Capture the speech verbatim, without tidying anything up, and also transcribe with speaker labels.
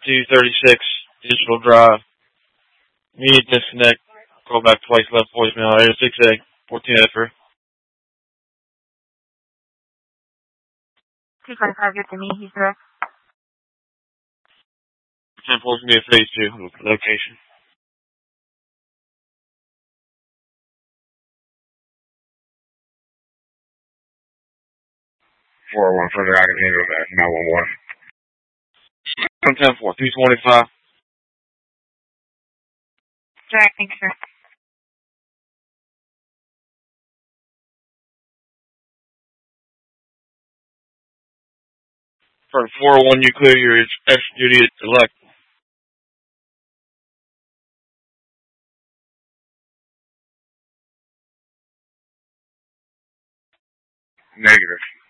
Speaker 1: two thirty-six, Digital Drive. Immediate disconnect. Call back twice, left voicemail. Area six A, fourteen Edinburgh.
Speaker 2: two twenty-five, good to me. He's direct.
Speaker 1: ten four can be a phase two location.
Speaker 3: four oh one further, I can handle that. nine one one.
Speaker 1: From ten four, two twenty-five.
Speaker 2: Direct, thanks, sir.
Speaker 1: For four oh one, you clear your extra duty elect.
Speaker 3: Negative.